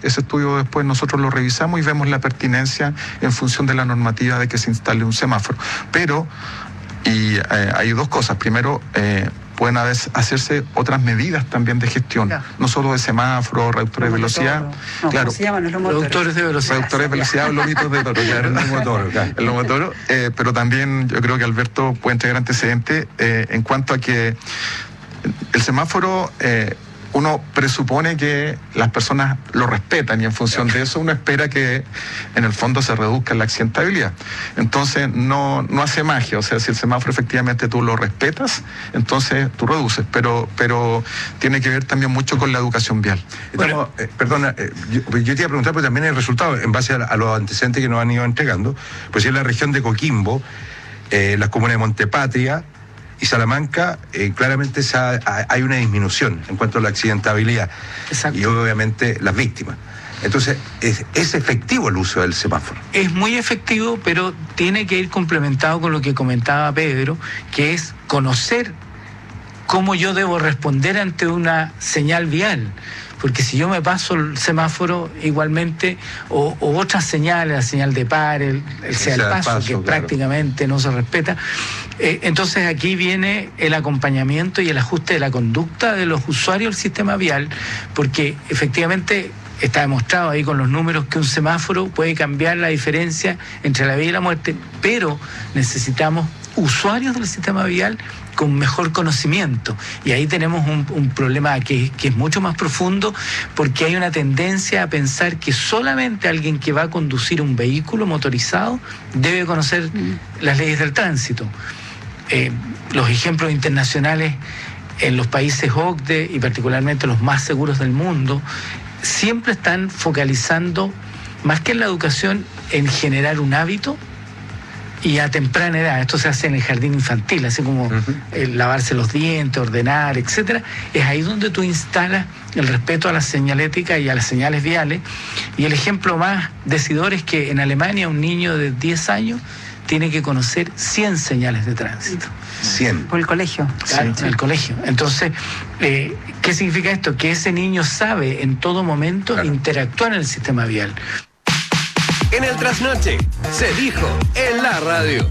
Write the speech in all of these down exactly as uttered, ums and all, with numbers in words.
ese estudio después nosotros lo revisamos y vemos la pertinencia en función de la normativa de que se instale un semáforo. Pero, y eh, hay dos cosas. Primero, eh, pueden hacerse otras medidas también de gestión, claro. No solo de semáforo, reductores de velocidad. No, claro. ¿cómo se llaman los motores? Reductores de velocidad. Reductores de velocidad o lomitos de toro. Claro, el lomo toro, claro. El lomo toro, eh, pero también yo creo que Alberto puede entregar antecedentes eh, en cuanto a que el semáforo... Eh, uno presupone que las personas lo respetan y en función de eso uno espera que en el fondo se reduzca la accidentabilidad. Entonces no, no hace magia, o sea, si el semáforo efectivamente tú lo respetas, entonces tú reduces, pero, pero tiene que ver también mucho con la educación vial. Estamos, eh, perdona, eh, yo, yo te iba a preguntar, pero también el resultado, en base a, a los antecedentes que nos han ido entregando, pues en la región de Coquimbo, eh, las comunas de Montepatria y Salamanca, eh, claramente se ha, hay una disminución en cuanto a la accidentabilidad. Exacto. Y obviamente las víctimas. Entonces, ¿es, ¿es efectivo el uso del semáforo? Es muy efectivo, pero tiene que ir complementado con lo que comentaba Pedro, que es conocer cómo yo debo responder ante una señal vial. Porque si yo me paso el semáforo igualmente, o, o otras señales, la señal de par, el, el sea el paso, paso, que claro. prácticamente no se respeta, eh, entonces aquí viene el acompañamiento y el ajuste de la conducta de los usuarios del sistema vial, porque efectivamente está demostrado ahí con los números que un semáforo puede cambiar la diferencia entre la vida y la muerte, pero necesitamos usuarios del sistema vial con mejor conocimiento, y ahí tenemos un, un problema que, que es mucho más profundo, porque hay una tendencia a pensar que solamente alguien que va a conducir un vehículo motorizado debe conocer mm. las leyes del tránsito. Eh, los ejemplos internacionales en los países O C D E y particularmente los más seguros del mundo siempre están focalizando más que en la educación en generar un hábito y a temprana edad. Esto se hace en el jardín infantil, así como uh-huh. el lavarse los dientes, ordenar, etcétera. Es ahí donde tú instalas el respeto a la señalética y a las señales viales. Y el ejemplo más decidor es que en Alemania un niño de diez años tiene que conocer cien señales de tránsito. cien. Por el colegio. Claro, sí. En el colegio. Entonces, eh, ¿qué significa esto? Que ese niño sabe en todo momento claro. interactuar en el sistema vial. En el trasnoche, se dijo en la radio.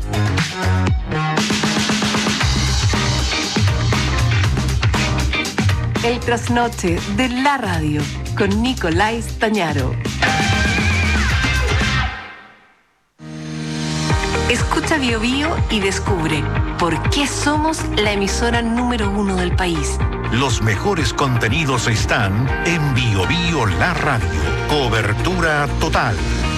El trasnoche de la radio con Nicolás Tañaro. Escucha Bio Bio y descubre por qué somos la emisora número uno del país. Los mejores contenidos están en Bio Bio La Radio. Cobertura total.